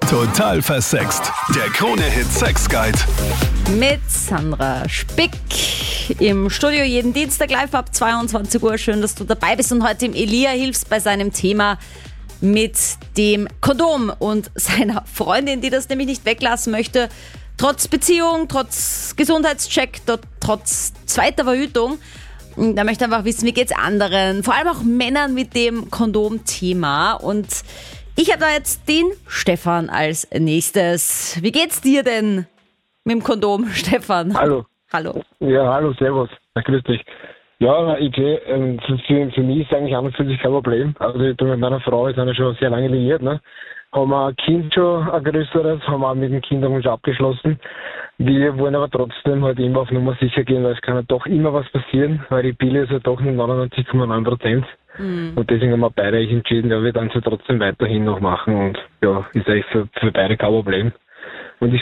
Total versext. Der Krone-Hit Sex Guide. Mit Sandra Spick im Studio jeden Dienstag live ab 22 Uhr. Schön, dass du dabei bist und heute dem Elia hilfst bei seinem Thema mit dem Kondom und seiner Freundin, die das nämlich nicht weglassen möchte. Trotz Beziehung, trotz Gesundheitscheck, trotz zweiter Verhütung. Und er möchte einfach wissen, wie geht's anderen, vor allem auch Männern mit dem Kondom-Thema. Und ich habe da jetzt den Stefan als nächstes. Wie geht's dir denn mit dem Kondom, Stefan? Hallo. Hallo. Ja, hallo, servus. Grüß dich. Ja, für mich ist eigentlich an und für sich kein Problem. Also ich bin mit meiner Frau jetzt schon sehr lange liiert, ne? Haben wir ein Kind schon, ein größeres, haben wir auch mit dem Kinderwunsch abgeschlossen. Wir wollen aber trotzdem halt immer auf Nummer sicher gehen, weil es kann ja doch immer was passieren, weil die Pille ist ja doch nur 99,9%. Und deswegen haben wir beide entschieden, ja, wir dann sie trotzdem weiterhin noch machen und ja, ist eigentlich für beide kein Problem.